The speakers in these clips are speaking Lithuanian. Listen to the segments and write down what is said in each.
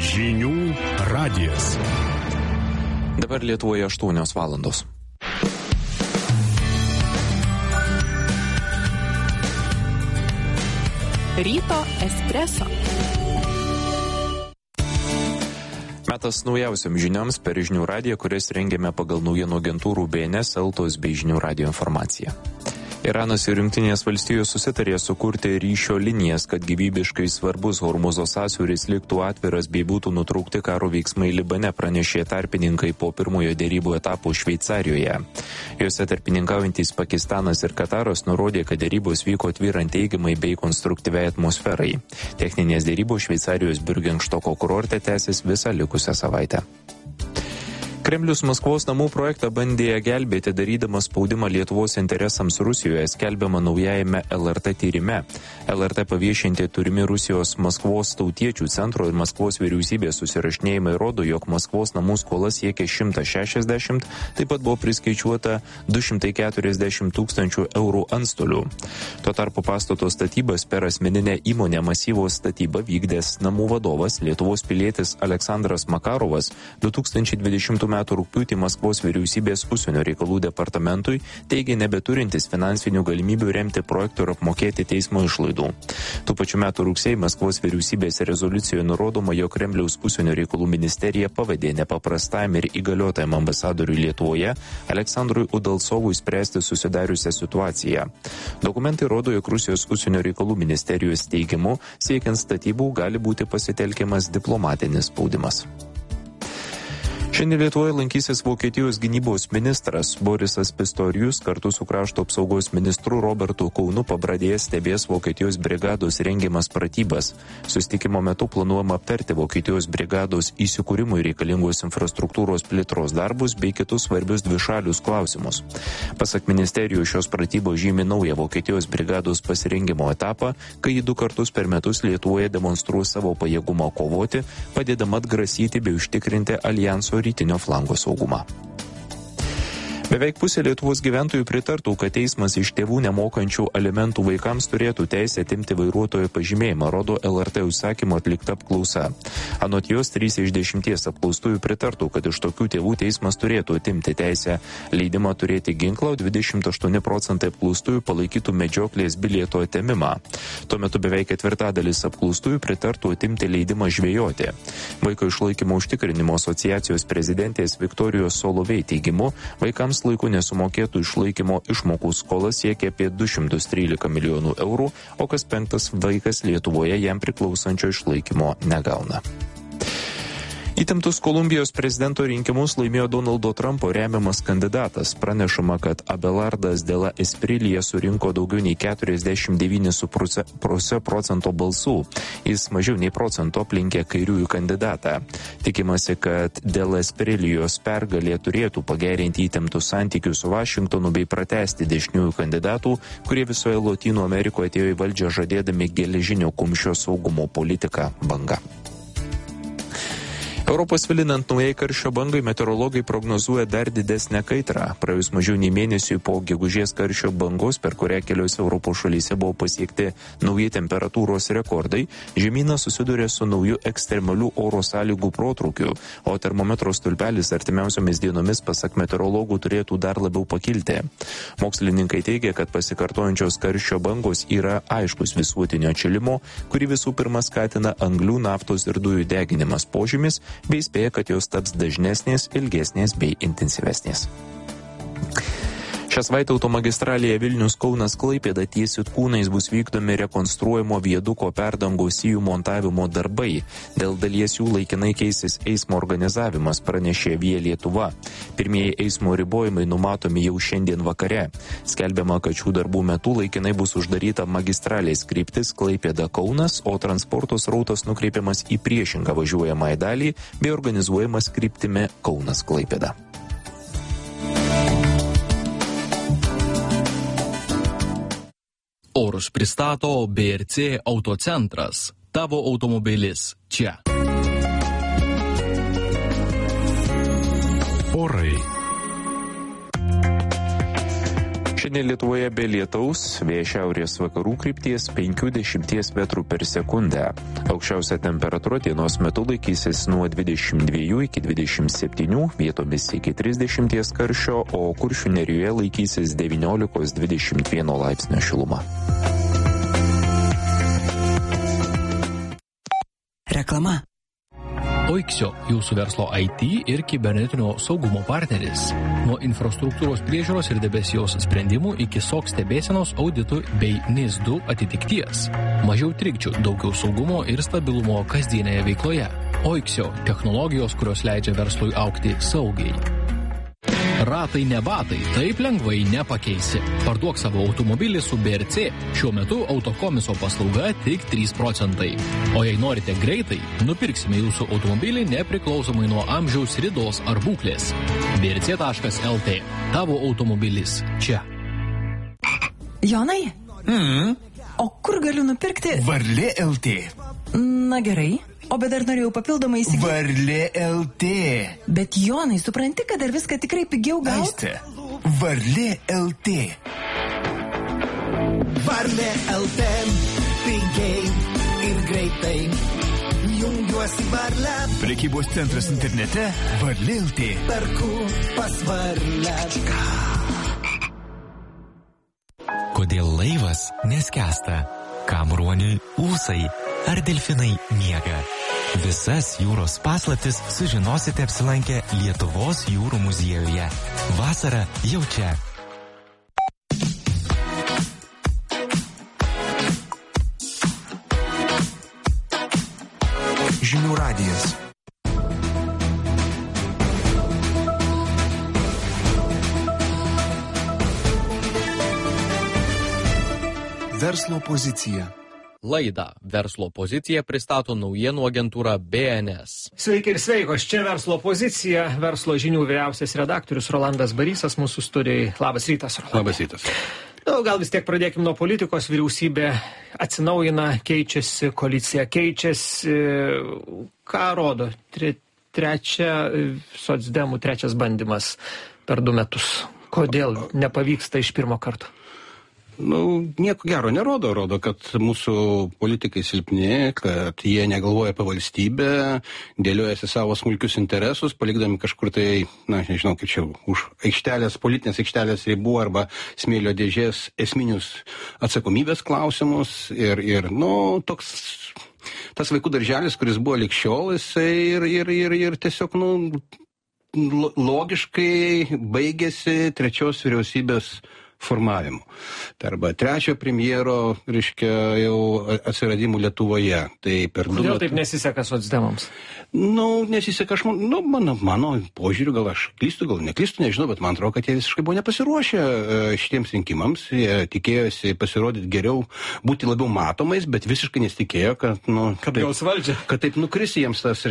Žinių radijas. Dabar Lietuvoje 8 valandos. Ryto espreso. Metas naujausiam žinioms per Žinių radiją, kurias rengėme pagal naujienų agentūrų BNS, Eltos bei Žinių radijo informaciją. Iranas ir Jungtinės valstijos susitarė sukurti ryšio linijas, kad gyvybiškai svarbus Hormuzo sąsiauris liktų atviras bei būtų nutraukti karo veiksmai Libane, pranešė tarpininkai po pirmojo dėrybų etapo Šveicarijoje. Jose tarpininkaujantys Pakistanas ir Kataras nurodė, kad dėrybos vyko tvyrant teigiamai bei konstruktyviai atmosferai. Techninės dėrybos Šveicarijos Bürgenstoko kurorte tęsis visą likusią savaitę. Kremlius Maskvos namų projektą bandė gelbėti, darydamas spaudimą Lietuvos interesams Rusijoje, skelbiama naujajame LRT tyrime. LRT paviešinti turimi Rusijos Maskvos tautiečių centro ir Maskvos vyriausybės susirašinėjimai rodo, jog Maskvos namų skola siekia 160, taip pat buvo priskaičiuota 240 tūkstančių eurų antstolių. Tuo tarpu pastato statybas per asmeninę įmonę Masyvos statybą vykdęs namų vadovas, Lietuvos pilietis Aleksandras Makarovas, 2020 metų rugpjūtį Maskvos vyriausybės užsienio reikalų departamentui teigė nebeturintis finansinių galimybių remti projektų ir apmokėti teismo išlaidų. Tų pačių metų rugsėjį Maskvos vyriausybės rezoliucijoje nurodoma, jog Kremliaus užsienio reikalų ministerija pavadė nepaprastajam ir įgaliotajam ambasadoriui Lietuvoje Aleksandrui Udalcovui spręsti susidariusią situaciją. Dokumentai rodo, jog Rusijos užsienio reikalų ministerijos teigimu siekiant statybų gali būti pasitelkiamas diplomatinis spaudimas. Šiandien Lietuvoje lankysis Vokietijos gynybos ministras Borisas Pistorijus kartu su krašto apsaugos ministru Robertu Kaunu Pabradėje stebės Vokietijos brigados rengiamas pratybas. Susitikimo metu planuojama aptarti Vokietijos brigados įsikūrimui reikalingos infrastruktūros plėtros darbus bei kitus svarbius dvišalius klausimus. Pasak ministerijos, šios pratybos žymi naują Vokietijos brigados pasirengimo etapą, kai ji 2 kartus per metus Lietuvoje demonstruos savo pajėgumą kovoti, padėdama atgrasyti bei užtikrinti alijanso rytinio flango saugumą. Beveik pusė Lietuvos gyventojų pritartų, kad teismas iš tėvų nemokančių alimentų vaikams turėtų teisę atimti vairuotojo pažymėjimą, rodo LRT užsakymo atlikta apklausa. Anot jos 3 iš 10 apklaustųjų pritartų, kad iš tokių tėvų teismas turėtų atimti teisę leidimą turėti ginklą, o 28% apklaustųjų palaikytų medžioklės bilieto atėmimą. Tuo metu beveik 1/4 apklaustųjų pritartų atimti leidimą žvejoti. Vaiko išlaikymo užtikrinimo asociacijos prezidentės Viktorijos Solovei teigimu, vaikams laiku nesumokėtų išlaikymo išmokų skola siekia apie 213 milijonų eurų, o kas 5 vaikas Lietuvoje jam priklausančio išlaikymo negauna. Įtemptus Kolumbijos prezidento rinkimus laimėjo Donaldo Trumpo remiamas kandidatas. Pranešama, kad Abelardas de la Esprilia surinko daugiau nei 49,5% balsų. Jis mažiau nei procento aplenkė kairiųjų kandidatą. Tikimasi, kad de la Esprilijos pergalė turėtų pagerinti įtemptus santykius su Vašingtonu bei pratęsti dešiniųjų kandidatų, kurie visoje Lotynų Amerikoje atėjo į valdžią žadėdami geležinio kumščio saugumo politiką bangą. Europos svilinant naujai karščio bangai, meteorologai prognozuoja dar didesnę kaitrą. Praėjus mažiau nei mėnesiui po gegužės karščio bangos, per kurią keliose Europos šalyse buvo pasiekti nauji temperatūros rekordai, žemynas susidūrė su nauju ekstremalių oro sąlygų protrūkiu, o termometro stulpelis artimiausiomis dienomis, pasak meteorologų, turėtų dar labiau pakilti. Mokslininkai teigia, kad pasikartojančios karščio bangos yra aiškus visuotinio atšilimo, kurį visų pirma skatina anglių, naftos ir dujų deginimas požymis, bei spėja, kad jos taps dažnesnės, ilgesnės bei intensyvesnės. Šią savaitę automagistralėje Vilnius-Kaunas-Klaipėda ties Jutkūnais bus vykdomi rekonstruojamo viaduko perdangos sijų montavimo darbai. Dėl dalies jų laikinai keisis eismo organizavimas, pranešė Via Lietuva. Pirmieji eismo ribojimai numatomi jau šiandien vakare. Skelbiama, kad šių darbų metu laikinai bus uždaryta magistralės kryptis Klaipėda-Kaunas, o transporto srautas nukreipiamas į priešingą važiuojamąją dalį bei organizuojamas kryptimi Kaunas-Klaipėda. Orus pristato BRC Autocentras. Tavo automobilis čia. Orai. Šiandien Lietuvoje be lietaus, vėjas šiaurės vakarų krypties 5–10 metrų per sekundę. Aukščiausia temperatūra dienos metu laikysis nuo 22 iki 27, vietomis iki 30 karščio, o Kuršių nerijoje laikysis 19–21 laipsnio šiluma. Reklama. Oiksio, jūsų verslo IT ir kibernetinio saugumo partneris. Nuo infrastruktūros priežiūros ir debesijos sprendimų iki SOC stebėsenos auditų bei NIS2 atitikties. Mažiau trikdžių, daugiau saugumo ir stabilumo kasdienėje veikloje. Oiksio – technologijos, kurios leidžia verslui augti saugiai. Ratai ne batai, taip lengvai nepakeisi. Parduok savo automobilį su BRC. Šiuo metu autokomiso paslauga tik 3%. O jei norite greitai, nupirksime jūsų automobilį nepriklausomai nuo amžiaus, ridos ar būklės. brc.lt. Tavo automobilis čia. Jonai? O kur galiu nupirkti? Varlė LT. Na gerai. O bet dar norėjau papildomai įsigyti. Varlė LT. Bet Jonai, supranti, kad dar viską tikrai pigiau gauti? Aiste, Varlė LT. Varlė LT. Pigiai ir greitai. Jungiuosi Varlę. Prekybos centras internete Varlė LT. Perku pas Varlę. Kodėl laivas neskęsta? Kam ruoniui ūsai? Ar delfinai miega? Visas jūros paslaptis sužinosite apsilankę Lietuvos jūrų muziejuje. Vasara jau čia. Žinių radijas. Verslo pozicija. Laidą Verslo pozicija pristato naujienų agentūra BNS. Sveiki ir sveikos, čia Verslo pozicija, Verslo žinių vyriausias redaktorius Rolandas Barysas mūsų studijai. Labas rytas, Rolandai. Labas rytas. Gal vis tiek pradėkim nuo politikos. Vyriausybė atsinaujina, keičiasi, koalicija keičiasi. Ką rodo? Socdemų trečias bandymas per 2 metus. Kodėl nepavyksta iš pirmo karto? Nieko gero nerodo. Rodo, kad mūsų politikai silpni, kad jie negalvoja apie valstybę, dėliojasi savo smulkius interesus, palikdami kažkur tai, nežinau, kaip čia, už politinės aikštelės ribų arba smėlio dėžės esminius atsakomybės klausimus. Ir toks tas vaikų darželis, kuris buvo lig šiol, jisai ir tiesiog, logiškai baigėsi trečios vyriausybės formavimu. Arba trečio premjero, jau atsiradimų Lietuvoje. Tai per Kodėl taip nesiseka socdemams? Nesiseka, mano požiūriu, gal aš klystu, gal neklystu, nežinau, bet man atrodo, kad jie visiškai buvo nepasiruošę šitiems rinkimams. Jie tikėjosi pasirodyti geriau, būti labiau matomais, bet visiškai nesitikėjo, kad taip nukris jiems tas,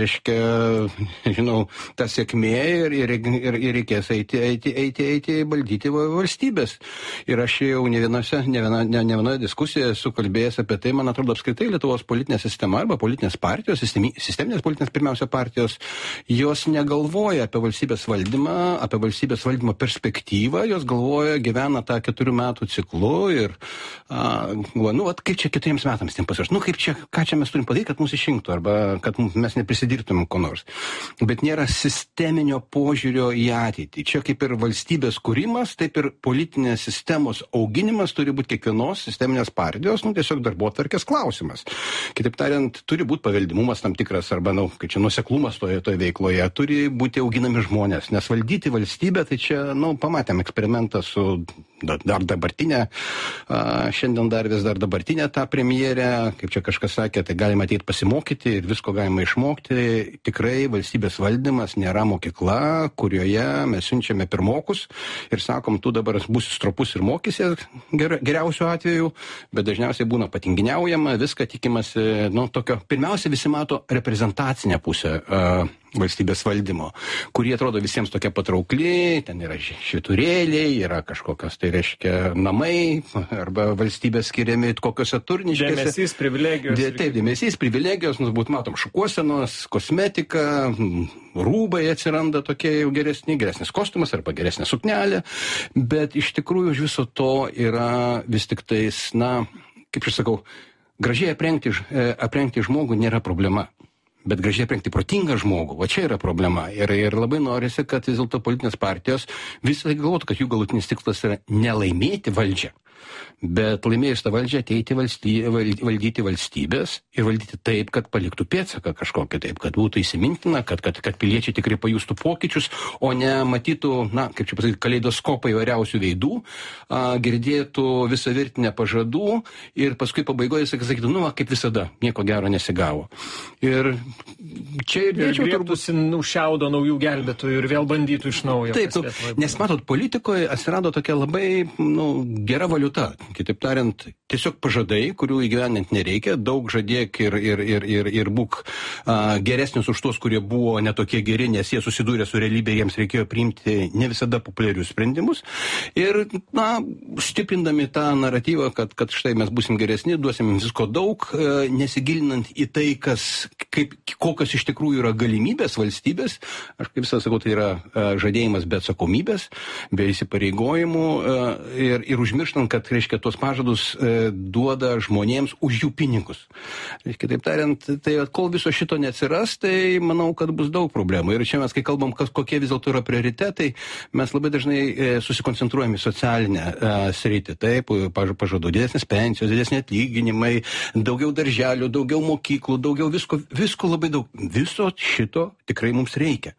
ta sėkmė ir reikės eiti valdyti valstybės. Ir aš jau ne vienoje diskusijoje esu kalbėjęs apie tai, man atrodo, apskritai Lietuvos politinė sistema arba politinės partijos, sisteminės politinės pirmiausia partijos, jos negalvoja apie valstybės valdymą, apie valstybės valdymo perspektyvą, jos galvoja, gyvena tą 4 metų ciklu ir kaip čia 4 metams tiem pasiruošti, ką čia mes turim padaryti, kad mūsų išrinktų arba kad mes neprisidirbtumėm ko nors. Bet nėra sisteminio požiūrio į ateitį. Čia kaip ir valstybės kūrimas, taip ir politinės sistemos auginimas turi būti kiekvienos sisteminės partijos, tiesiog darbotvarkės klausimas. Kitaip tariant, turi būti paveldimumas tam tikras arba, kaip čia nuoseklumas toje veikloje, turi būti auginami žmonės, nes valdyti valstybę, tai čia, pamatėm eksperimentą su dar dabartinė, šiandien vis dar dabartinė ta premjerė, kaip čia kažkas sakė, tai galima ateiti pasimokyti ir visko galima išmokti. Tikrai valstybės valdymas nėra mokykla, kurioje mes siunčiame pirmokus ir sakom, tu dabar būsi stropus ir mokysi geriausiu atveju, bet dažniausiai būna patinginiaujama, viską tikimasi, tokio, pirmiausia visi mato reprezentacinę pusę valstybės valdymo, kurie atrodo visiems tokia patraukli, ten yra švyturėliai, yra kažkokios tai reiškia, namai arba valstybės skiriami kokiuose turniškėse. Dėmesys, privilegijos. Taip, dėmesys, privilegijos, būt matom šukuosenos, kosmetika, rūbai atsiranda tokie jau geresnis kostiumas arba geresnė suknelė, bet iš tikrųjų už viso to yra vis tik tais, na, kaip aš sakau, gražiai aprengti žmogų nėra problema. Bet gražiai aprengti protingą žmogų, va čia yra problema. Ir labai norisi, kad vis dėlto politinės partijos visą laiką galvotų, kad jų galutinis tikslas yra nelaimėti valdžią, bet laimėjus tą valdžią ateiti valdyti valstybės ir valdyti taip, kad paliktų pėdsaką kažkokį taip, kad būtų įsimintina, kad piliečiai tikrai pajustų pokyčius, o ne matytų, na, kaip čia pasakyti, kaleidoskopą įvairiausių veidų, girdėtų visą virtinę pažadų ir paskui pabaigoje sakytų, nu, kaip visada, nieko gero nesigavo. Ir čia ir grėptųsi nušiaudo naujų gelbėtojų ir vėl bandytų iš naujo. Taip, nes matot, politikoje atsirado tokia labai, gera valiuta. Kitaip tariant, tiesiog pažadai, kurių įgyvendinti nereikia, daug žadėk ir būk geresnis už tuos, kurie buvo netokie geri, nes jie susidūrė su realybė, jiems reikėjo priimti ne visada populiarius sprendimus. Ir, na, stiprindami tą naratyvą, kad štai mes būsim geresni, duosim visko daug, nesigilinant į tai, kokios iš tikrųjų yra galimybės valstybės. Aš kaip visą sakau, tai yra žadėjimas be atsakomybės, be įsipareigojimų ir užmirštant, kad, reiškia, tos pažadus duoda žmonėms už jų pinigus. Kitaip tariant, tai kol viso šito neatsiras, tai manau, kad bus daug problemų. Ir čia mes, kai kalbam, kokie vis dėlto yra prioritetai, mes labai dažnai susikoncentruojame į socialinę sritį. Taip, pažadu didesnės pensijos, didesnė atlyginimai, daugiau darželių, daugiau mokyklų, daugiau visko labai daug. Viso šito tikrai mums reikia.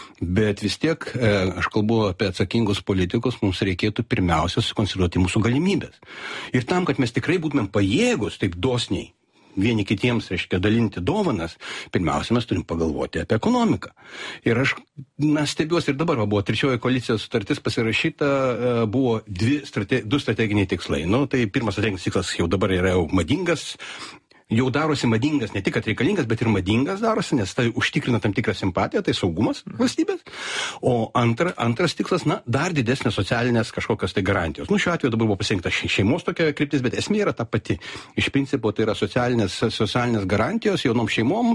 Bet vis tiek, aš kalbu apie atsakingus politikus, mums reikėtų pirmiausia susikoncentruoti mūsų galimybės. Ir tam, kad mes tikrai būtumėm pajėgus taip dosniai vieni kitiems, reiškia, dalinti dovanas, pirmiausia, mes turim pagalvoti apie ekonomiką. Ir aš stebiuosi ir dabar buvo trečioji koalicijos sutartis pasirašyta, buvo du strateginiai tikslai. Nu, tai pirmas strateginis tikslas jau dabar yra jau madingas, jau darosi madingas, ne tik kad reikalingas, bet ir madingas darosi, nes tai užtikrina tam tikrą simpatiją, tai saugumas valstybės. O antras tikslas, na, dar didesnės socialinės kažkokios tai garantijos. Nu, šiuo atveju dabar buvo pasirinkta šeimos tokia kryptis, bet esmė yra ta pati. Iš principo tai yra socialinės garantijos jaunom šeimom,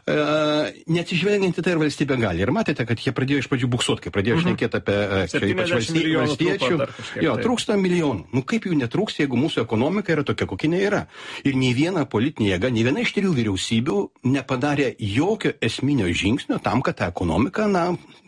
neatsižvelgiant į tai ir valstybė gali. Ir matėte, kad jie pradėjo iš pradžių buksuoti, kai pradėjo šnekėti apie ypač valstiečių. Jo, trūksta milijonų. Nu, kaip jų netrūks, jeigu mūsų ekonomika yra tokia, kokia jinai yra. Ir nei viena politinė jėga, nei viena iš trijų vyriausybių nepadarė jokio esminio žingsnio tam, kad ta ekonomika, na,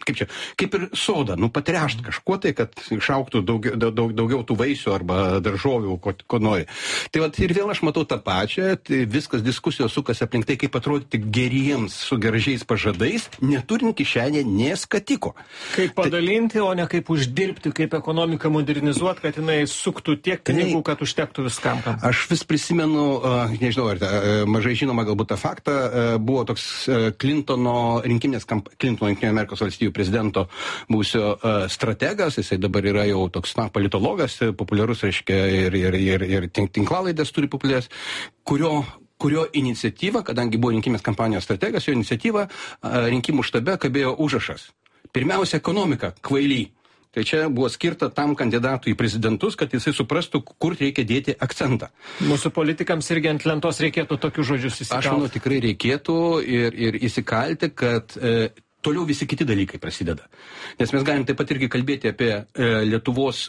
kaip ir soda, patrešt kažkuo tai, kad išaugtų daugiau tų vaisių arba daržovių, ko nori. Tai vat, ir vėl aš matau tą pačią, tai viskas diskusijos sukasi aplink tai, kaip atrodyti geriems su gražiais pažadais, neturint kišenė nė skatiko. Kaip padalinti, o ne kaip uždirbti, kaip ekonomiką modernizuoti, kad jinai suktų tiek pinigų, kad užtektų viskam. Aš vis prisimenu, nežinau, ar mažai žinoma galbūt tą faktą, buvo toks Clintono Jungtinių Amerikos valstijų prezidento buvusio strategas, jisai dabar yra jau toks, na, politologas, populiarus, reiškia, ir tinklalaidės turi populiarias, kurio iniciatyva, kadangi buvo rinkiminės kampanijos strategas, jo iniciatyva rinkimų štabe kabėjo užrašas. Pirmiausia, ekonomika, kvaily. Tai čia buvo skirta tam kandidatui į prezidentus, kad jisai suprastų, kur reikia dėti akcentą. Mūsų politikams irgi ant lentos reikėtų tokius žodžius įsikalti. Aš manau, tikrai reikėtų ir įsikalti, kad toliau visi kiti dalykai prasideda. Nes mes galim taip pat irgi kalbėti apie Lietuvos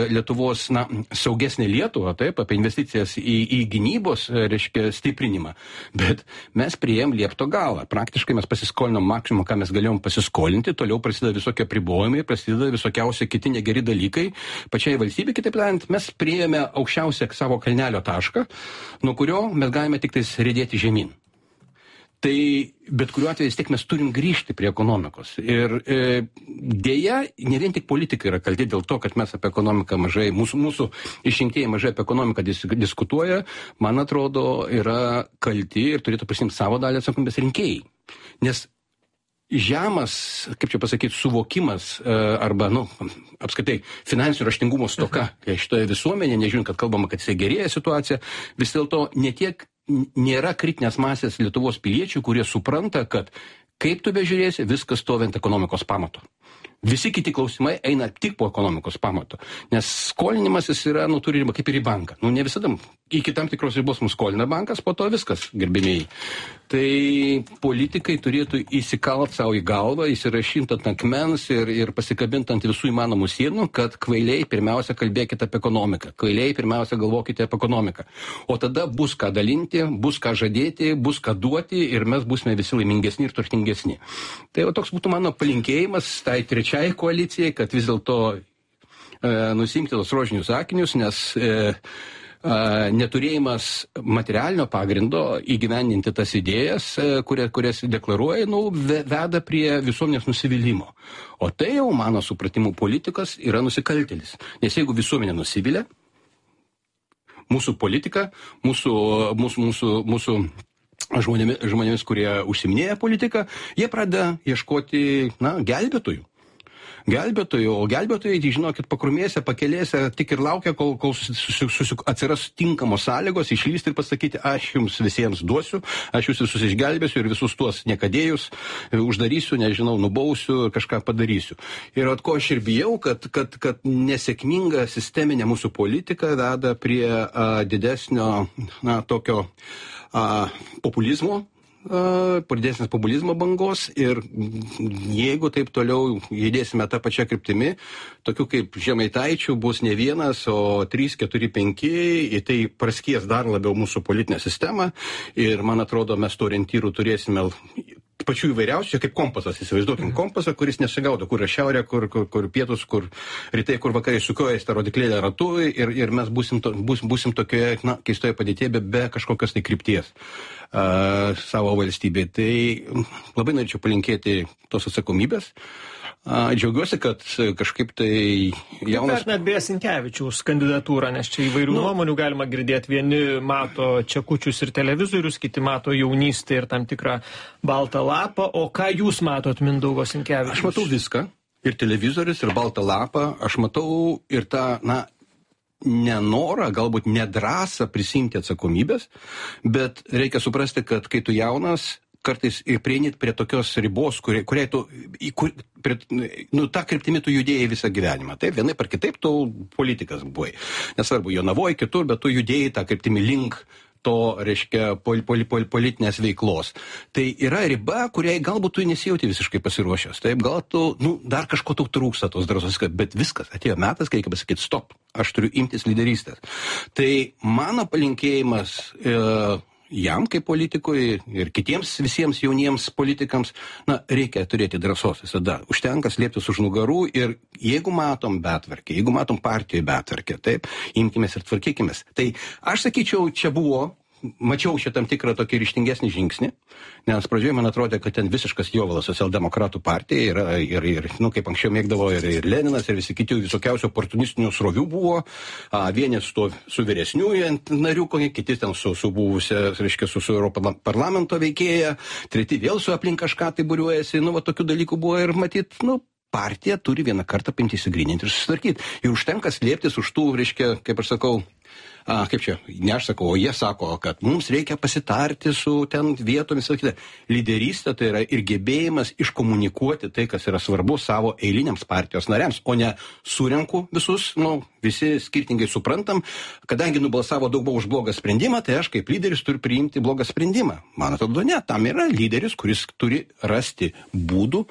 na, saugesnę Lietuvą, taip, apie investicijas į gynybos, reiškia, stiprinimą. Bet mes priėjom liepto galą. Praktiškai mes pasiskolinom maksimumą, ką mes galėjom pasiskolinti, toliau prasideda visokie apribojimai, prasideda visokiausi kiti negeri dalykai. Pačiai valstybė, kitaip tariant, mes priėjome aukščiausią savo kalnelio tašką, nuo kurio mes galime tik tais riedėti žemyn. Tai bet kuriuo atveju vis tiek mes turim grįžti prie ekonomikos. Ir dėja, ne vien tik politikai yra kalti dėl to, kad mes apie ekonomiką mažai, mūsų išrinktieji mažai apie ekonomiką diskutuoja, man atrodo, yra kalti ir turėtų prisimti savo dalį atsakomybės rinkėjai. Nes žemas, kaip čia pasakyti, suvokimas arba, apskritai, finansinio raštingumo stoka šitoje visuomenėje, nežiūrint, kad kalbama, kad jisai gerėja situacija, vis dėlto nėra kritinės masės Lietuvos piliečių, kurie supranta, kad kaip tu bežiūrėsi, viskas stovi ant ekonomikos pamato. Visi kiti klausimai eina tik po ekonomikos pamato. Nes skolinimasis yra, turi ribą kaip ir į banką. Ne visada iki tam tikros ribos mus skolina bankas, po to viskas, gerbėmiai. Tai politikai turėtų įsikalt savo į galvą, įsirašinti ant akmens ir pasikabinti ant visų įmanomų sienų, kad kvailiai pirmiausia kalbėkite apie ekonomiką. Kvailiai pirmiausia galvokite apie ekonomiką. O tada bus ką dalinti, bus ką žadėti, bus ką duoti ir mes būsime visi laimingesni ir turtingesni. Tai toks būtų mano palinkėjimas tai trečiai koalicijai, kad vis dėlto nusimti tos rožinius akinius, nes neturėjimas materialinio pagrindo įgyvendinti tas idėjas, kurias deklaruoja, veda prie visuomenės nusivylimų. O tai jau, mano supratimu, politikas yra nusikaltėlis. Nes jeigu visuomenė nusivilia, mūsų politika, mūsų žmonėmis, kurie užsiminėja politiką, jie pradeda ieškoti, gelbėtojų. O gelbėtojai, žinokit, pakrumėse, pakelėse tik ir laukia, kol atsiras tinkamos sąlygos išlysti ir pasakyti, aš jums visiems duosiu, aš jūs visus išgelbėsiu ir visus tuos niekadėjus uždarysiu, nežinau, nubausiu ir kažką padarysiu. Ir ko aš ir bijau, kad nesėkminga sisteminė mūsų politika veda prie didesnio, tokio populizmo, didesnės populizmo bangos ir jeigu taip toliau judėsime tą pačią kryptimį, tokių kaip Žemaitaičių bus ne vienas, o 3, 4, 5, ir tai praskies dar labiau mūsų politinę sistemą ir man atrodo mes tų orientyrų turėsime pačių įvairiausių, kaip kompasas, įsivaizduokim kompasą, kuris nesigaudo, kur yra šiaurė, kur pietus, kur rytai, kur vakarai sukiojasi tą rodiklėlę ratu ir mes būsim tokioje keistoje padėtėje be kažkokios tai krypties savo valstybėje. Tai labai norėčiau palinkėti tos atsakomybės. Džiaugiuosi, kad kažkaip tai jaunas... Net beje Sinkevičiaus kandidatūrą, nes čia įvairių nuomonių galima girdėti. Vieni mato čekučius ir televizorius, kiti mato jaunystę ir tam tikrą baltą lapą. O ką jūs matot, Mindaugo Sinkevičiaus? Aš matau viską. Ir televizorius, ir baltą lapą. Aš matau ir tą, nenorą, galbūt nedrąsą prisimti atsakomybės, bet reikia suprasti, kad kai tu jaunas, kartais ir prieinit prie tokios ribos, kuriai tu, tą kryptimį tu judėjai visą gyvenimą. Taip, vienai par kitaip tu politikas buvai. Nesvarbu, Jonavoje, kitur, bet tu judėjai tą kryptimį link to, reiškia, politinės veiklos. Tai yra riba, kuriai galbūt tu nesijauti visiškai pasiruošęs. Taip, gal tu, dar kažko tau trūksta tos drąsos, bet viskas, atėjo metas, kai reikia pasakyti, stop, aš turiu imtis lyderystės. Tai mano palinkėjimas jam kaip politikui ir kitiems visiems jauniems politikams, reikia turėti drąsos visada. Užtenka slėptis už nugarų ir jeigu matom betvarkę, jeigu matom partijoje betvarkę, taip, imkimės ir tvarkykimės. Tai aš sakyčiau, mačiau šitam tikrą tokį ryžtingesnį žingsnį, nes pradžioje man atrodė, kad ten visiškas jovalas socialdemokratų partija yra ir kaip anksčiau mėgdavo ir Leninas, ir visi kiti visokiausių oportunistinių srovių buvo, vieni su vyresnių narių, kiti ten su buvusia, reiškia, su Europarlamento veikėja, treti vėl su aplink kažką tai būriuojasi, tokių dalykų buvo ir matyt, partija turi vieną kartą paimti įsigryninti ir susitvarkyti. Ir užtenka slėptis už tų, reiškia, kaip aš sakau, ne aš sakau, o jie sako, kad mums reikia pasitarti su ten vietomis, sakyti, lyderystė tai yra ir gebėjimas iškomunikuoti tai, kas yra svarbu savo eiliniams partijos nariams, o ne surenku visus, visi skirtingai suprantam, kadangi nubalsavo daug už blogą sprendimą, tai aš kaip lyderis turiu priimti blogą sprendimą. Man atrodo, ne, tam yra lyderis, kuris turi rasti būdų,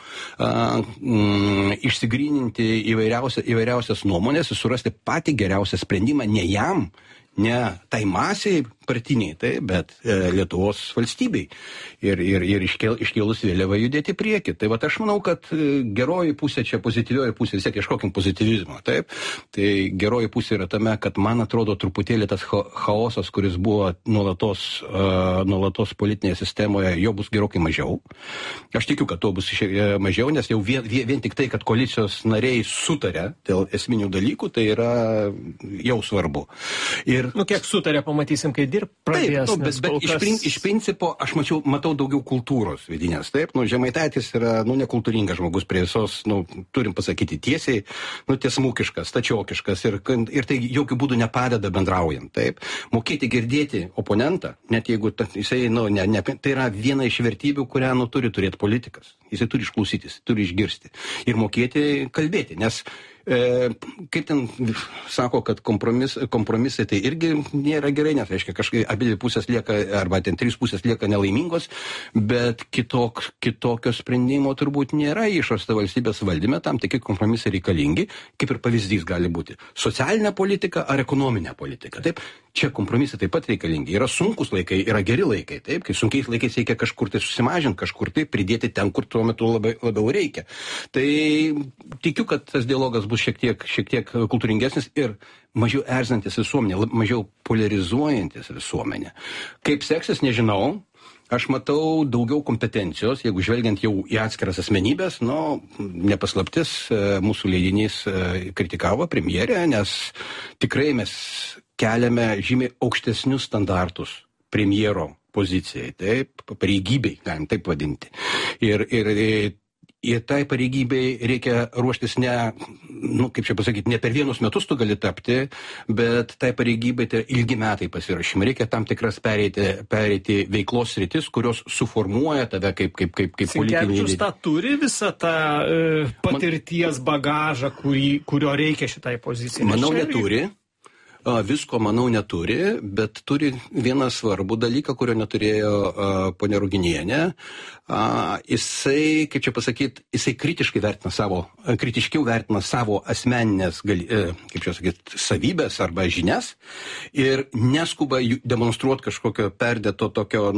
išsigryninti įvairiausias nuomonės ir surasti patį geriausią sprendimą ne jam, ne tai masiai partiniai, bet Lietuvos valstybei ir iškėlus vėliavą judėti prieki. Tai aš manau, kad geroji pusė čia, pozityvioji pusė, vis tiek ieškokim pozityvizmo, taip. Tai geroji pusė yra tame, kad man atrodo truputėlį tas chaosas, kuris buvo nuolatos politinėje sistemoje, jo bus gerokai mažiau. Aš tikiu, kad to bus mažiau, nes jau vien tik tai, kad koalicijos nariai sutarė dėl esminių dalykų, tai yra jau svarbu. Ir kiek sutarė, pamatysim, kai pradės. Taip, bet iš principo aš matau daugiau kultūros vidinės. Taip, Žemaitaitis yra, nekultūringas žmogus prie visos, turim pasakyti tiesiai, tiesmukiškas, stačiokiškas ir tai jokių būdų nepadeda bendraujant. Taip, mokėti girdėti oponentą, net jeigu jisai, tai yra viena iš vertybių, kurią turi turėti politikas. Jisai turi išklausytis, turi išgirsti ir mokėti kalbėti, nes kaip ten sako, kad kompromisai tai irgi nėra gerai, nes reiškia kažkaip abi pusės lieka, arba ten 3 pusės lieka nelaimingos, bet kitokio sprendimo turbūt nėra išrasta valstybės valdyme, tam tikri kompromisai reikalingi, kaip ir pavyzdys gali būti. Socialinė politika ar ekonominė politika. Taip, čia kompromisai taip pat reikalingi. Yra sunkus laikai, yra geri laikai, taip, kai sunkiais laikais reikia kažkur tai susimažinti, kažkur tai pridėti ten, kur tuo metu labiau reikia. Tai tikiu, kad tas dialogas bus šiek tiek kultūringesnis ir mažiau erzinantis visuomenė, mažiau polarizuojantis visuomenė. Kaip seksis, nežinau. Aš matau daugiau kompetencijos, jeigu žvelgiant jau į atskiras asmenybės, nepaslaptis, mūsų leidinys kritikavo premjerę, nes tikrai mes keliame žymiai aukštesnius standartus premjero pozicijai, taip, pareigybei, galim taip vadinti. Ir tai pareigybei reikia ruoštis ne per vienus metus tu gali tapti, bet tai pareigybei tai ilgi metai pasirašymai. Reikia tam tikras pereiti veiklos sritis, kurios suformuoja tave kaip politinį. Sinkevičius tą turi visą tą patirties bagažą, kurio reikia šitai pozicijai? Manau, neturi. Visko, manau, neturi, bet turi vieną svarbų dalyką, kurio neturėjo ponia Ruginienė. Jisai, kaip čia pasakyti, jisai kritiškiau vertina savo asmeninės, savybės arba žinias ir neskuba demonstruoti kažkokio perdėto tokio,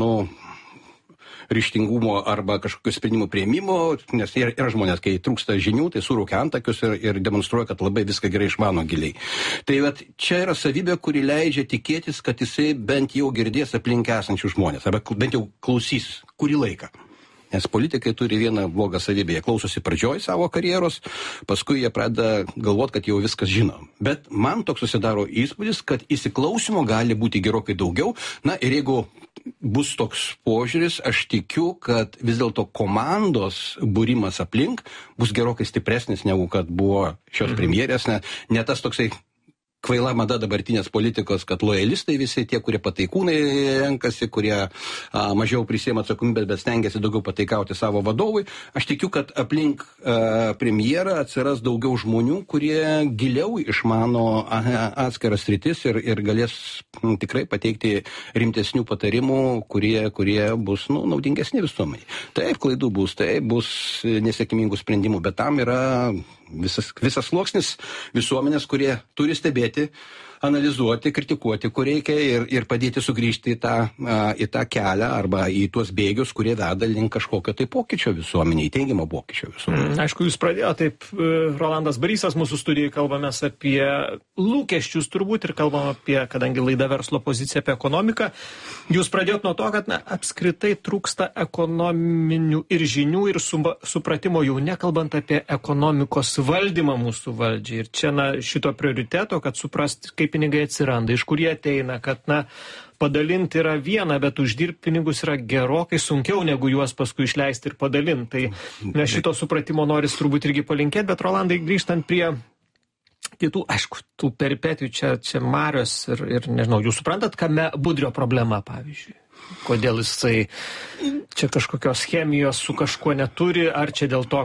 ryžtingumo arba kažkokio sprendimų priėmimo, nes yra žmonės, kai trūksta žinių, tai suraukia antakius ir demonstruoja, kad labai viską gerai išmano giliai. Tai čia yra savybė, kuri leidžia tikėtis, kad jisai bent jau girdės aplink esančių žmonės, arba bent jau klausys kurį laiką. Nes politikai turi vieną blogą savybę, jie klausosi pradžioj savo karjeros, paskui jie pradeda galvoti, kad jau viskas žino. Bet man toks susidaro įspūdis, kad įsiklausimo gali būti gerokai daugiau. Ir jeigu bus toks požiūris, aš tikiu, kad vis dėlto komandos būrimas aplink bus gerokai stipresnis, negu kad buvo šios premjerės, ne tas toksai kvaila mada dabartinės politikos, kad lojalistai visi, tie, kurie pataikūnai renkasi, kurie mažiau prisiema atsakomybės, bet stengiasi daugiau pataikauti savo vadovui. Aš tikiu, kad aplink premjerą atsiras daugiau žmonių, kurie giliau išmano atskiras sritis ir galės tikrai pateikti rimtesnių patarimų, kurie bus naudingesni visuomeniai. Taip, klaidų bus, taip, bus nesėkmingų sprendimų, bet tam yra visas sluoksnis visuomenės, kurie turi stebėti, analizuoti, kritikuoti, kur reikia ir padėti sugrįžti į tą kelią arba į tuos bėgius, kurie veda link kažkokio tai pokyčio visuomeniai, teigiamo pokyčio visuomeniai. Aišku, jūs pradėjote taip, Rolandas Barysas mūsų studijai, kalbamės apie lūkesčius turbūt ir kalbam apie, kadangi laida verslo pozicija apie ekonomiką, jūs pradėjote nuo to, kad apskritai trūksta ekonominių ir žinių ir supratimo, jau nekalbant apie ekonomikos valdymą mūsų valdžiai. Ir čia šito prioriteto, kad suprasti, kaip pinigai atsiranda, iš kur jie ateina, kad padalinti yra viena, bet uždirbti pinigus yra gerokai sunkiau, negu juos paskui išleisti ir padalinti. Tai šito supratimo noris turbūt irgi palinkėti, bet Rolandai, grįžtant prie kitų, aišku, tų peripetijų, čia Marios ir nežinau, jūs suprantat, kame Budrio problema, pavyzdžiui? Kodėl jisai čia kažkokios chemijos su kažkuo neturi, ar čia dėl to,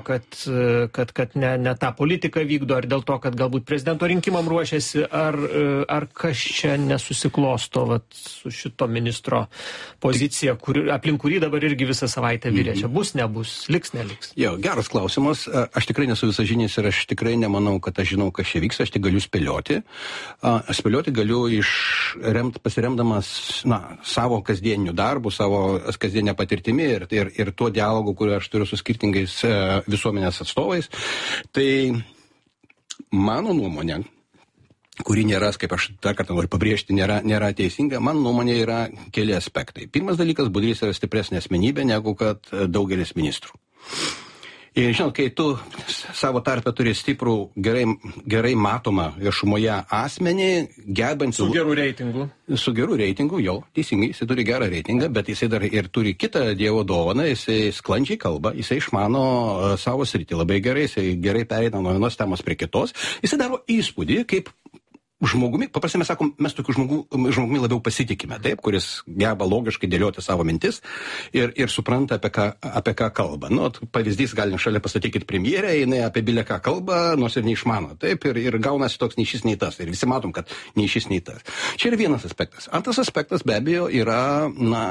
kad ne tą politiką vykdo, ar dėl to, kad galbūt prezidento rinkimam ruošiasi, ar kas čia nesusiklosto su šito ministro pozicija, aplink kurį dabar irgi visą savaitę virė. Čia bus, nebus, liks, neliks. Jo, geras klausimas. Aš tikrai nesu visažinis ir aš tikrai nemanau, kad aš žinau, kas čia vyks. Aš tik galiu spėlioti. Aš spėlioti galiu pasiremdamas savo kasdieninių darbų, savo kasdienę patirtimį ir tuo dialogu, kurį aš turiu su skirtingais visuomenės atstovais. Tai mano nuomonė, kuri nėra, kaip aš dar kartą noriu pabrėžti, nėra teisinga, mano nuomonė yra keli aspektai. Pirmas dalykas, Budrys yra stipresnė asmenybė negu kad daugelis ministrų. Ir žinot, kai tu savo tarpę turi stiprų, gerai matomą viešumoje asmenį, gebantį... Su geru reitingu. Su geru reitingu, jau, teisingai, jisai turi gerą reitingą, bet jisai dar ir turi kitą Dievo dovaną, jisai sklandžiai kalba, jisai išmano savo sritį labai gerai, jisai gerai pereina nuo vienos temos prie kitos, jisai daro įspūdį, kaip žmogumi, paprastai mes sakom, mes tokiu žmogumi labiau pasitikime, taip, kuris geba logiškai dėlioti savo mintis ir supranta, apie ką kalba. Nu, pavyzdys, galim šalia pasakykit premjerę, jinai apie bilę ką kalba, nors ir neišmano, taip, ir gaunasi toks nei šis, nei tas. Ir visi matom, kad nei šis, nei tas. Čia yra vienas aspektas. Antras aspektas be abejo yra, na,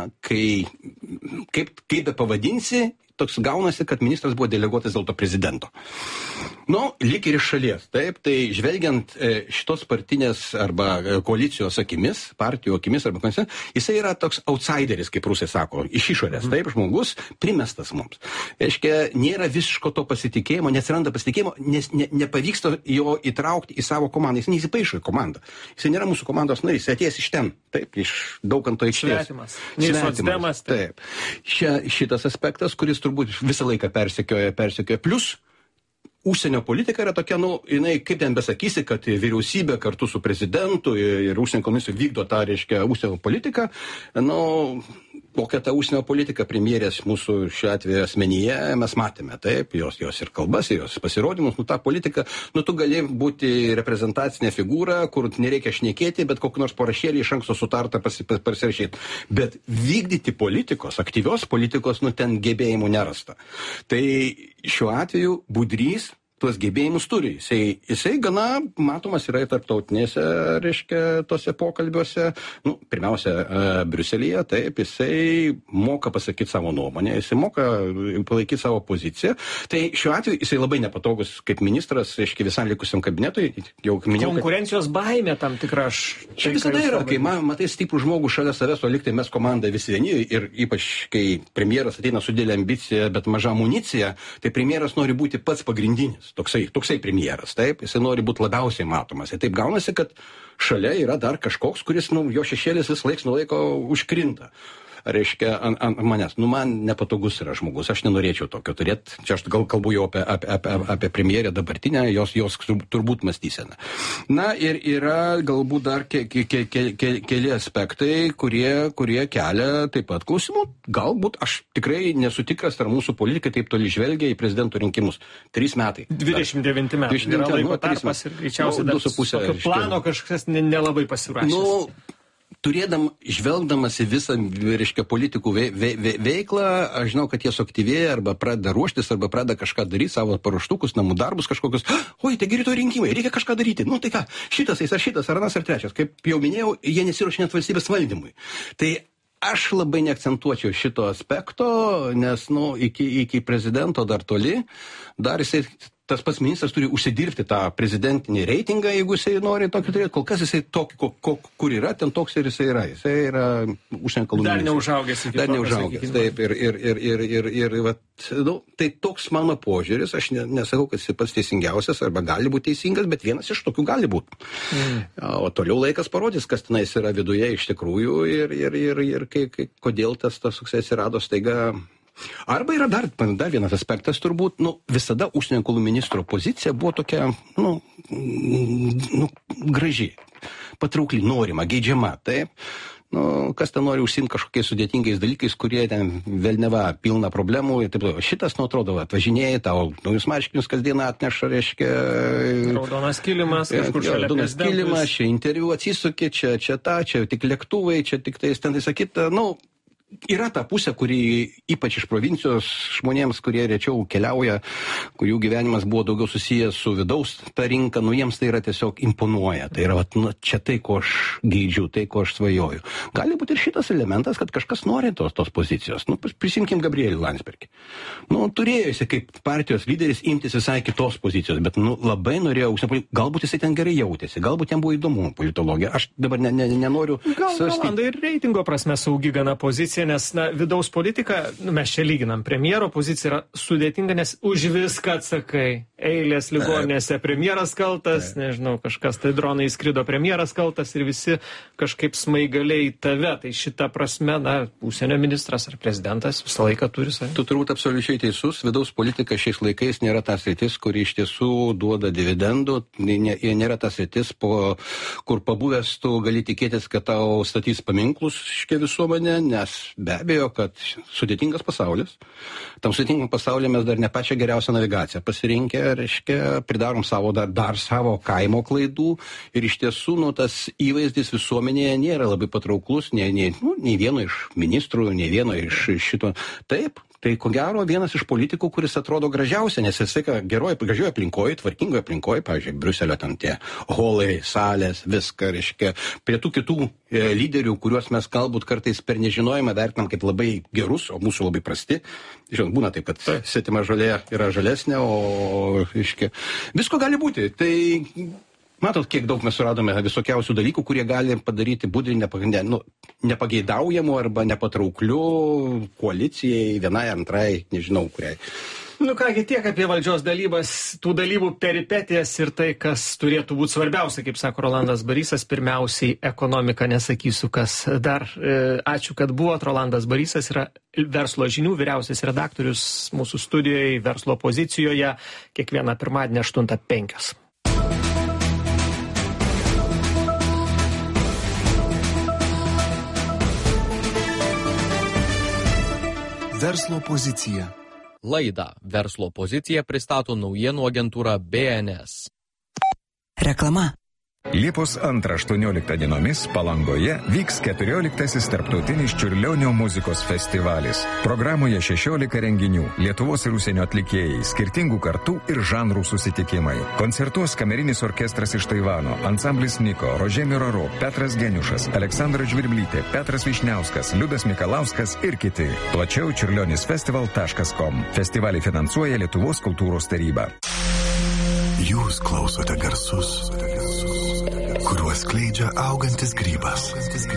kaip be pavadinsi, toks gaunasi, kad ministras buvo deleguotas dėl to prezidento. Nu, lyg ir iš šalies, taip, tai žvelgiant šitos partinės arba koalicijos akimis, partijų akimis arba koalicijos, jisai yra toks outsideris, kaip rusai sako, iš išorės, taip, žmogus primestas mums. Reiškia, nėra visiško to pasitikėjimo, neatsiranda pasitikėjimo, nes nepavyksta jo įtraukti į savo komandą, jis neįsipaišo į komandą. Jisai nėra mūsų komandos narys, jis atėjęs iš ten, taip, iš Daukanto aikštės. Svetimas. Taip. Šitas aspektas, kuris turbūt visą laiką persekioja. Plius, užsienio politika yra tokia, nu, jinai, kaip ten besakysi, kad vyriausybė kartu su prezidentu ir užsienio komisijų vykdo tą, reiškia, užsienio politiką, nu, kokia ta užsienio politika premjerės mūsų šiuo atveju asmenyje mes matėme, taip, jos ir kalbas, ir jos pasirodymus, nu, ta politika, nu, tu gali būti reprezentacinė figūra, kur nereikia šnekėti, bet kokį nors parašėlį iš anksto sutartą pasirašyti. Bet vykdyti politikos, aktyvios politikos, nu, ten gebėjimų nerasta. Tai šiuo atveju Budrys tuos gebėjimus turi. Jisai gana matomas yra tarptautinėse, reiškia, tose pokalbiuose, nu, pirmiausia, Briuselyje, taip, jisai moka pasakyti savo nuomonę, jisai moka palaikyti savo poziciją. Tai šiuo atveju jisai labai nepatogus kaip ministras, reiškia, visam likusiam kabinetui. Konkurencijos baimė tam tikra. Čia visada yra, kai matai stiprų žmogų šalia savęs, o liktai mes komanda visi vieni ir ypač, kai premjeras ateina su didelė ambicija, bet maža amunicija, tai premjeras nori būti pats pagrindinis. Toksai premjeras, taip, jisai nori būti labiausiai matomas. Ir taip gaunasi, kad šalia yra dar kažkoks, kuris, nu, jo šešėlis vis laiks nuo laiko užkrinta. Reiškia, ant manęs. Nu, man nepatogus yra žmogus, aš nenorėčiau tokio turėti. Čia aš kalbu jau apie premjerę dabartinę, jos turbūt mąstyseną. Na, ir yra galbūt dar keli aspektai, kurie kelia taip pat klausimų. Galbūt aš tikrai nesu tikras, ar mūsų politikai taip toli žvelgia į prezidento rinkimus. 3 metai. 29 metai. Yra laiko tarpas ir greičiausiai dar tokio plano kažkas nelabai pasirašęs. Žvelgdamas į visą, reiškia, politikų veiklą, aš žinau, kad jie suaktyvėja arba pradeda ruoštis, arba pradeda kažką daryti, savo paruoštukus, namų darbus kažkokius. Oi, tai geri to rinkimai, reikia kažką daryti. Nu, tai ką, šitas, ar anas, ar trečias. Kaip jau minėjau, jie nesiruošia net valstybės valdymui. Tai aš labai neakcentuočiau šito aspekto, nes, nu, iki prezidento dar toli, dar jisai... Tas pats ministras turi užsidirbti tą prezidentinį reitingą, jeigu jisai nori tokį turėti. Kol kas jisai tokį, kur yra, ten toks ir jisai yra. Jisai yra užsienio kalbų ministras. Dar neužaugęs. Taip, ir vat, nu, tai toks mano požiūris, aš nesakau, kad jisai pats teisingiausias arba gali būti teisingas, bet vienas iš tokių gali būti. O toliau laikas parodys, kas tenais yra viduje iš tikrųjų ir kodėl tas atsirado staiga. Arba yra dar vienas aspektas, turbūt, nu, visada užsienio reikalų ministro pozicija buvo tokia, nu, graži, patraukli, norima, geidžiama, taip. Nu, kas ten nori užsiimti kažkokiais sudėtingais dalykais, kurie ten velneva pilna problemų ir taip toliau. Šitas, nu, atrodo, atvažinėja, tau naujus marškinius kasdieną atneša, reiškia... Raudonas kilimas, kažkur šalia Raudonas kilimas, čia interviu atsisukė, čia tik lėktuvai, čia tik tai ten įsakyta, nu... Yra ta pusė, kuri ypač iš provincijos žmonėms, kurie rečiau keliauja, kurių gyvenimas buvo daugiau susijęs su vidaus ta rinka, nu jiems tai yra tiesiog imponuoja. Tai yra, nu, čia tai, ko aš geidžiu, tai, ko aš svajoju. Gali būti ir šitas elementas, kad kažkas nori tos pozicijos. Nu, prisimkim Gabrielį Landsbergį. Nu, turėjo jisai kaip partijos lyderis imtis visai kitos pozicijos, bet, nu, labai norėjo, galbūt jisai ten gerai jautėsi, galbūt jam buvo įdomu politologija. Aš dabar nenoriu svarstyti. Ir reitingo prasme saugi gana pozicija. Nes, na, vidaus politika, nu, mes čia lyginam, premjero pozicija yra sudėtinga, nes už viską atsakai. eilės ligoninėse, premjeras kaltas, nežinau, kažkas tai dronai skrido, premjeras kaltas ir visi kažkaip smaigaliai tave. Tai šita prasme, na, užsienio ministras ar prezidentas visą laiką turi savį. Tu turbūt absoliučiai teisus. Vidaus politika šiais laikais nėra tas sritis, kuri iš tiesų duoda dividendų. Nėra tas sritis, kur pabuvęs tu gali tikėtis, kad tau statys paminklus škia visuomenė, nes be abejo, kad sudėtingas pasaulis. Tam sudėtingam pasaulyje mes dar ne pačią geriausią navigaciją pasirinkę, reiškia, pridarom savo dar savo kaimo klaidų ir iš tiesų, tas įvaizdis visuomenėje nėra labai patrauklus, nei vieno iš ministrų, nei vieno iš šito. Taip, tai ko gero vienas iš politikų, kuris atrodo gražiausia, nes jisai gražioje aplinkoje, tvarkingoje aplinkoje, pavyzdžiui, Briuselio ten tie holai, salės, viską, reiškia, prie tų kitų lyderių, kuriuos mes galbūt kartais per nežinojimą vertinam kaip labai gerus, o mūsų labai prasti. Žinot, būna taip, kad svetima žolė yra žalesnė, o, reiškia, visko gali būti. Tai matot, kiek daug mes suradome visokiausių dalykų, kurie gali padaryti budrį nepageidaujamų arba nepatrauklių koalicijai, vienai, antrai, nežinau kuriai. Nu kągi, tiek apie valdžios dalybas, tų dalybų peripetijas ir tai, kas turėtų būti svarbiausia, kaip sako Rolandas Barysas, pirmiausiai ekonomika, nesakysiu, kas dar. Ačiū, kad buvot. Rolandas Barysas yra Verslo žinių vyriausias redaktorius mūsų studijoje, Verslo pozicijoje, kiekvieną pirmadienį 8:05. Verslo pozicija. Laidą Verslo poziciją pristato naujienų agentūra BNS. Reklama. Liepos 2-18 dienomis Palangoje vyks 14. tarptautinis Čiurlionio muzikos festivalis. Programoje 16 renginių, Lietuvos ir užsienio atlikėjai, skirtingų kartų ir žanrų susitikimai. Koncertuos kamerinis orkestras iš Taivano, ansamblis Niko, Rožė Miraro, Petras Geniušas, Aleksandra Žvirblytė, Petras Višniauskas, Liudas Mikalauskas ir kiti. Plačiau čiurlionisfestival.com. Festivalį finansuoja Lietuvos kultūros taryba. Jūs klausote garsus, kuriuos skleidžia augantis grybas.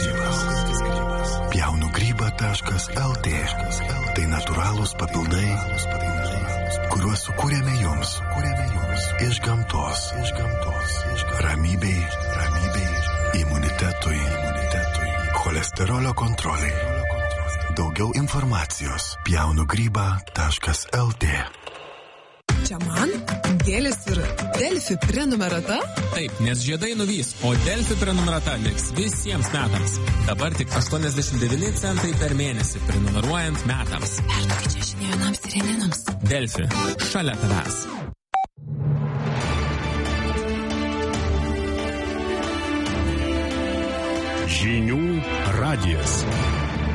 Pjaunugryba.lt. Tai natūralūs papildai, kuriuos sukūrėme jums iš gamtos. Ramybei, imunitetui, cholesterolio kontroliai. Daugiau informacijos pjaunugryba.lt. Čia man gėlės ir Delfi prenumerata? Taip, nes žiedai nuvys, o Delfi prenumerata liks visiems metams. Dabar tik 89 centai per mėnesį prenumeruojant metams. Perduokit čia žinia vienams sireninams. Delfi, šalia tavęs. Žinių radijas.